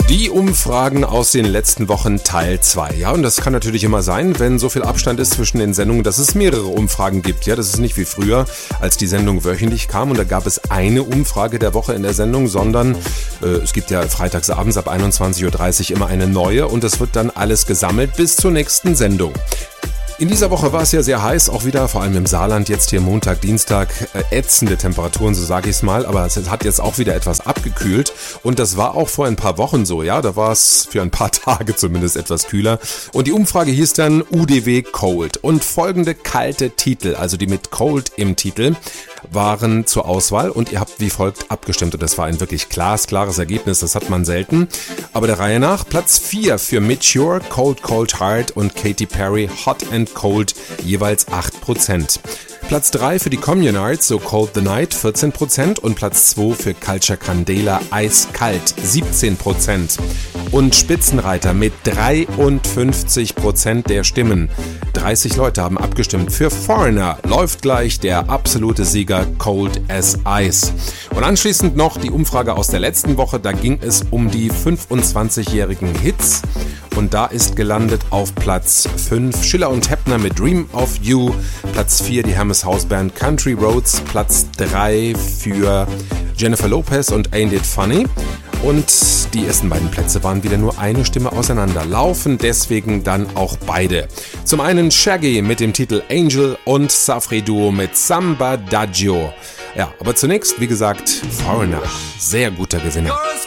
Die Umfragen aus den letzten Wochen Teil 2. Ja, und das kann natürlich immer sein, wenn so viel Abstand ist zwischen den Sendungen, dass es mehrere Umfragen gibt. Ja, das ist nicht wie früher, als die Sendung wöchentlich kam und da gab es eine Umfrage der Woche in der Sendung, sondern es gibt ja freitagsabends ab 21.30 Uhr immer eine neue und das wird dann alles gesammelt bis zur nächsten Sendung. In dieser Woche war es ja sehr heiß, auch wieder, vor allem im Saarland, jetzt hier Montag, Dienstag, ätzende Temperaturen, so sage ich es mal, aber es hat jetzt auch wieder etwas abgekühlt und das war auch vor ein paar Wochen so, ja, da war es für ein paar Tage zumindest etwas kühler und die Umfrage hieß dann UDW Cold und folgende kalte Titel, also die mit Cold im Titel, waren zur Auswahl und ihr habt wie folgt abgestimmt und das war ein wirklich glasklares Ergebnis, das hat man selten, aber der Reihe nach, Platz 4 für Mature, Cold Cold Heart und Katy Perry, Hot and Cold, jeweils 8%. Platz 3 für die Communards, So Cold the Night, 14% und Platz 2 für Culture Candela, Eiskalt, 17%. Und Spitzenreiter mit 53% der Stimmen. 30 Leute haben abgestimmt. Für Foreigner läuft gleich der absolute Sieger Cold as Ice. Und anschließend noch die Umfrage aus der letzten Woche, da ging es um die 25-jährigen Hits. Und da ist gelandet auf Platz 5 Schiller und Heppner mit Dream of You, Platz 4 die Hermes Hausband Country Roads, Platz 3 für Jennifer Lopez und Ain't It Funny. Und die ersten beiden Plätze waren wieder nur eine Stimme auseinander, laufen deswegen dann auch beide. Zum einen Shaggy mit dem Titel Angel und Safri Duo mit Samba Daggio. Ja, aber zunächst, wie gesagt, Foreigner, sehr guter Gewinner.